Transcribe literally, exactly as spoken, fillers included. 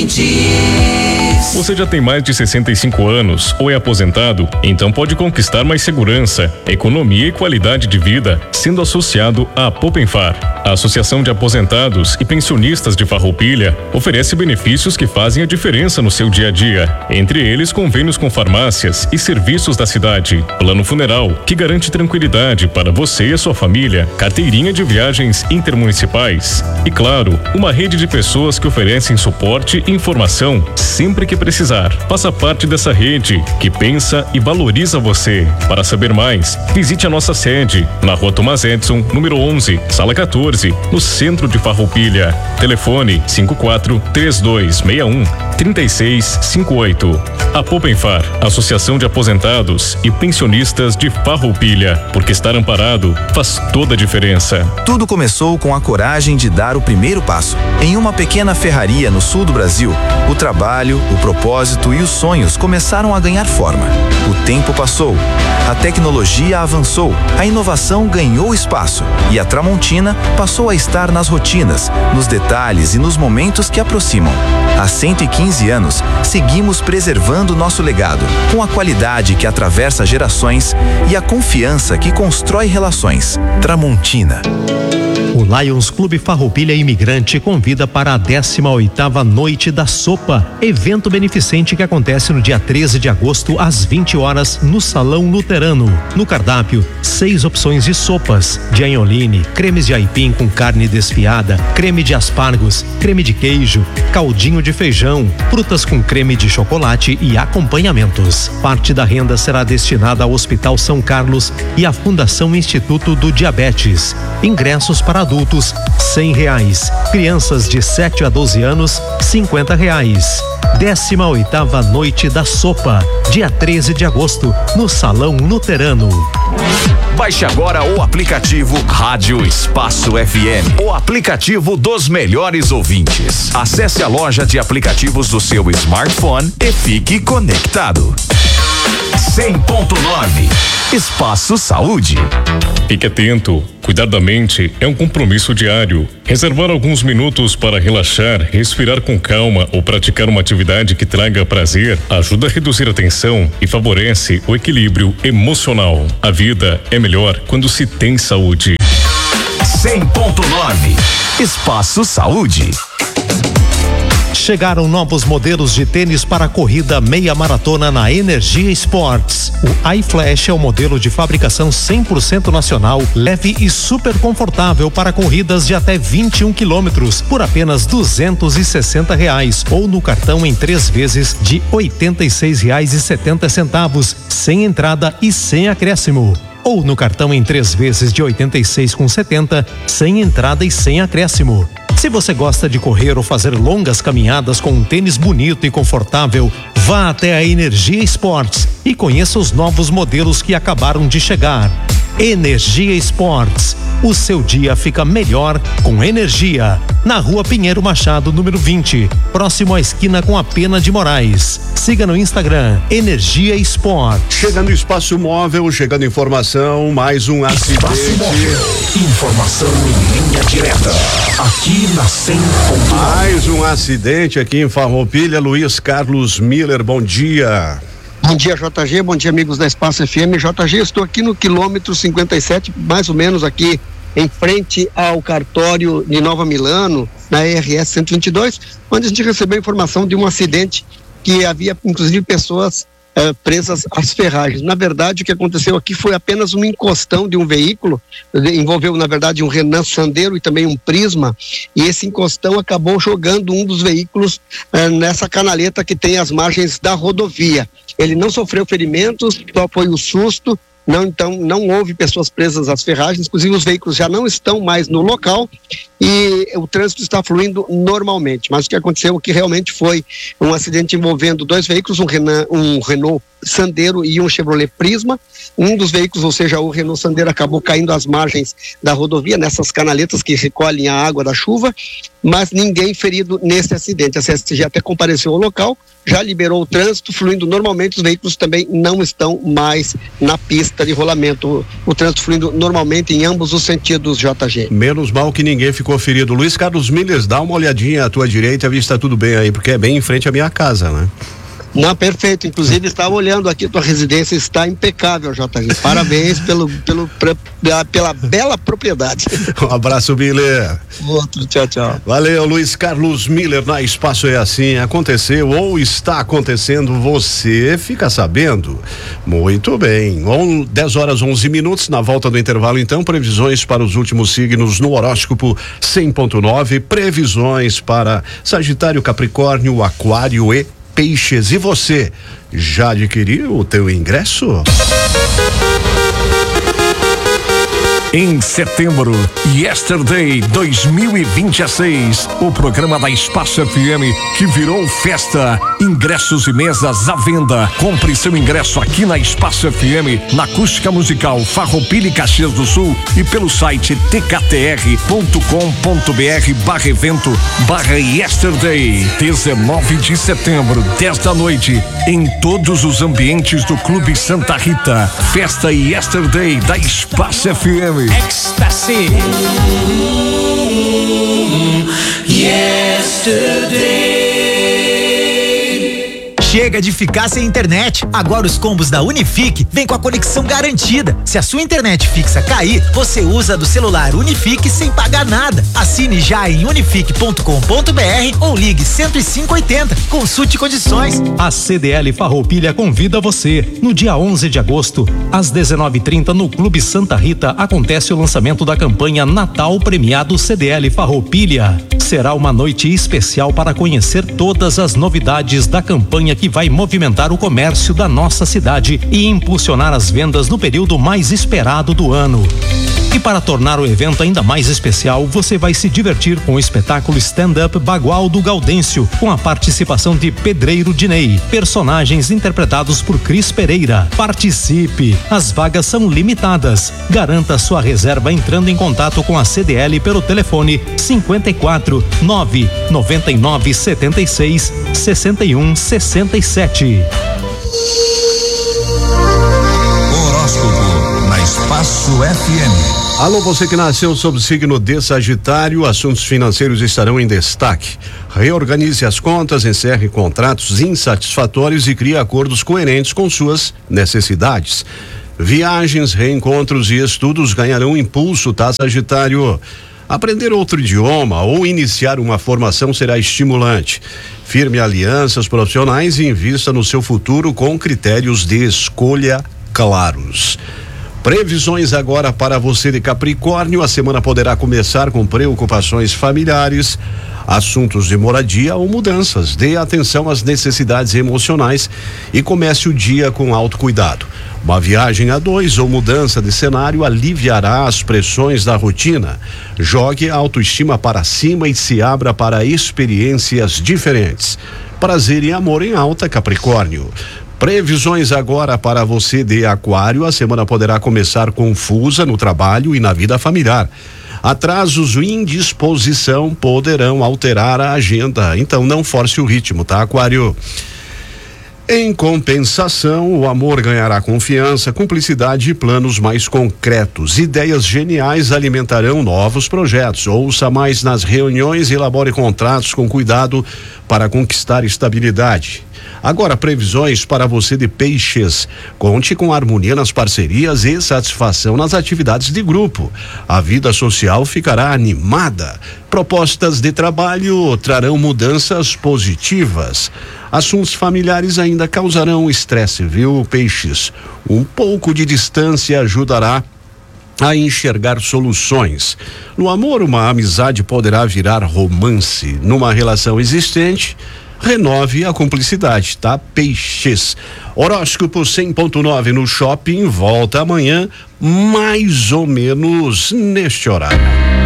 ouvintes. Você já tem mais de sessenta e cinco anos ou é aposentado? Então pode conquistar mais segurança, economia e qualidade de vida sendo associado à Popenfar. A Associação de Aposentados e Pensionistas de Farroupilha oferece benefícios que fazem a diferença no seu dia a dia. Entre eles, convênios com farmácias e serviços da cidade, plano funeral, que garante tranquilidade para você e a sua família, carteirinha de viagens intermunicipais e, claro, uma rede de pessoas que oferecem suporte e informação sempre que precisar. Faça parte dessa rede que pensa e valoriza você. Para saber mais, visite a nossa sede na Rua Thomas Edison, número onze, sala quatorze, no centro de Farroupilha. Telefone cinco quatro três dois seis um três seis cinco oito. A Popenfar, Associação de Aposentados e Pensionistas de Farroupilha, porque estar amparado faz toda a diferença. Tudo começou com a coragem de dar o primeiro passo. Em uma pequena ferraria no sul do Brasil, o trabalho, o propósito e os sonhos começaram a ganhar forma. O tempo passou, a tecnologia avançou, a inovação ganhou espaço e a Tramontina passou a estar nas rotinas, nos detalhes e nos momentos que aproximam. Há cento e quinze anos, seguimos preservando nosso legado, com a qualidade que atravessa gerações e a confiança que constrói relações. Tramontina. O Lions Clube Farroupilha Imigrante convida para a décima oitava Noite da Sopa, evento beneficente que acontece no dia treze de agosto às vinte horas no Salão Luterano. No cardápio, seis opções de sopas, de anholine, cremes de aipim com carne desfiada, creme de aspargos, creme de queijo, caldinho de feijão, frutas com creme de chocolate e acompanhamentos. Parte da renda será destinada ao Hospital São Carlos e à Fundação Instituto do Diabetes. Ingressos para adultos, cem reais. Crianças de sete a doze anos, cinquenta reais. décima oitava Noite da Sopa, dia treze de agosto, no Salão Luterano. Baixe agora o aplicativo Rádio Espaço F M, o aplicativo dos melhores ouvintes. Acesse a loja de aplicativos do seu smartphone e fique conectado. cem ponto nove Espaço Saúde. Fique atento. Cuidar da mente é um compromisso diário. Reservar alguns minutos para relaxar, respirar com calma ou praticar uma atividade que traga prazer ajuda a reduzir a tensão e favorece o equilíbrio emocional. A vida é melhor quando se tem saúde. cem ponto nove Espaço Saúde. Chegaram novos modelos de tênis para a corrida meia maratona na Energia Esportes. O iFlash é o modelo de fabricação cem por cento nacional, leve e super confortável para corridas de até vinte e um quilômetros por apenas duzentos e sessenta reais ou no cartão em três vezes de oitenta e seis reais e setenta centavos, sem entrada e sem acréscimo. Ou no cartão em três vezes de oitenta e seis reais e setenta centavos, sem entrada e sem acréscimo. Se você gosta de correr ou fazer longas caminhadas com um tênis bonito e confortável, vá até a Energia Esportes e conheça os novos modelos que acabaram de chegar. Energia Esportes. O seu dia fica melhor com energia. Na Rua Pinheiro Machado, número vinte, próximo à esquina com a Pena de Moraes. Siga no Instagram, Energia Esporte. Chegando Espaço Móvel, chegando informação, mais um acidente. Espaço Móvel. Informação em linha direta. Aqui na cem ponto nove. Mais um acidente aqui em Farroupilha. Luiz Carlos Miller, bom dia. Bom dia, J G, bom dia, amigos da Espaço F M. J G, estou aqui no quilômetro cinquenta e sete, mais ou menos aqui em frente ao cartório de Nova Milano, na R S cento e vinte e dois, onde a gente recebeu informação de um acidente que havia, inclusive, pessoas eh, presas às ferragens. Na verdade, o que aconteceu aqui foi apenas uma encostão de um veículo, envolveu, na verdade, um Renault Sandero e também um Prisma, e esse encostão acabou jogando um dos veículos eh, nessa canaleta que tem as margens da rodovia. Ele não sofreu ferimentos, só foi o susto. Não, então, não houve pessoas presas às ferragens, inclusive os veículos já não estão mais no local e o trânsito está fluindo normalmente. Mas o que aconteceu aqui realmente foi um acidente envolvendo dois veículos, um Renault, um Renault Sandero e um Chevrolet Prisma. Um dos veículos, ou seja, o Renault Sandero, acabou caindo às margens da rodovia, nessas canaletas que recolhem a água da chuva, mas ninguém ferido nesse acidente. A C S G até compareceu ao local, já liberou o trânsito, fluindo normalmente. Os veículos também não estão mais na pista de rolamento. O, o trânsito fluindo normalmente em ambos os sentidos, J G. Menos mal que ninguém ficou ferido. Luiz Carlos Miller, dá uma olhadinha à tua direita, vê se está tudo bem aí, porque é bem em frente à minha casa, né? Não, perfeito. Inclusive, estava olhando aqui, tua residência está impecável, J G. Parabéns pelo, pelo, pela, pela bela propriedade. Um abraço, Miller. Outro, tchau, tchau. Valeu, Luiz Carlos Miller. Na Espaço é assim, aconteceu ou está acontecendo, você fica sabendo. Muito bem. dez horas onze minutos, na volta do intervalo, então, previsões para os últimos signos no horóscopo cem ponto nove, previsões para Sagitário, Capricórnio, Aquário e Peixes. E você, já adquiriu o teu ingresso? Em setembro, Yesterday dois mil e vinte e seis, o programa da Espaço F M que virou festa. Ingressos e mesas à venda. Compre seu ingresso aqui na Espaço F M, na Acústica Musical Farroupilha e Caxias do Sul e pelo site t k t r ponto com ponto b r barra evento barra Yesterday. dezenove de setembro, dez da noite, em todos os ambientes do Clube Santa Rita. Festa Yesterday da Espaço F M. Ecstasy. Yesterday. Chega de ficar sem internet. Agora os combos da Unifique vêm com a conexão garantida. Se a sua internet fixa cair, você usa do celular Unifique sem pagar nada. Assine já em unifique ponto com ponto b r ou ligue cento e cinco oitenta. Consulte condições. A C D L Farroupilha convida você. No dia onze de agosto, às dezenove e trinta, no Clube Santa Rita, acontece o lançamento da campanha Natal Premiado C D L Farroupilha. Será uma noite especial para conhecer todas as novidades da campanha que vai movimentar o comércio da nossa cidade e impulsionar as vendas no período mais esperado do ano. E para tornar o evento ainda mais especial, você vai se divertir com o espetáculo stand-up Bagual do Gaudêncio, com a participação de Pedreiro Dinei, personagens interpretados por Cris Pereira. Participe! As vagas são limitadas. Garanta sua reserva entrando em contato com a C D L pelo telefone cinquenta e quatro, nove, noventa e nove, setenta e seis, sessenta e um, sessenta e sete. Horóscopo na Espaço F M. Alô, você que nasceu sob o signo de Sagitário, assuntos financeiros estarão em destaque. Reorganize as contas, encerre contratos insatisfatórios e crie acordos coerentes com suas necessidades. Viagens, reencontros e estudos ganharão impulso, tá, Sagitário? Aprender outro idioma ou iniciar uma formação será estimulante. Firme alianças profissionais e invista no seu futuro com critérios de escolha claros. Previsões agora para você de Capricórnio. A semana poderá começar com preocupações familiares, assuntos de moradia ou mudanças. Dê atenção às necessidades emocionais e comece o dia com autocuidado. Uma viagem a dois ou mudança de cenário aliviará as pressões da rotina. Jogue a autoestima para cima e se abra para experiências diferentes. Prazer e amor em alta, Capricórnio. Previsões agora para você de Aquário. A semana poderá começar confusa no trabalho e na vida familiar. Atrasos e indisposição poderão alterar a agenda, então não force o ritmo, tá, Aquário? Em compensação, o amor ganhará confiança, cumplicidade e planos mais concretos. Ideias geniais alimentarão novos projetos. Ouça mais nas reuniões e elabore contratos com cuidado para conquistar estabilidade. Agora, previsões para você de Peixes. Conte com harmonia nas parcerias e satisfação nas atividades de grupo. A vida social ficará animada. Propostas de trabalho trarão mudanças positivas. Assuntos familiares ainda causarão estresse, viu, Peixes? Um pouco de distância ajudará a enxergar soluções. No amor, uma amizade poderá virar romance. Numa relação existente, renove a cumplicidade, tá, Peixes? Horóscopo cem ponto nove no Shopping volta amanhã, mais ou menos neste horário.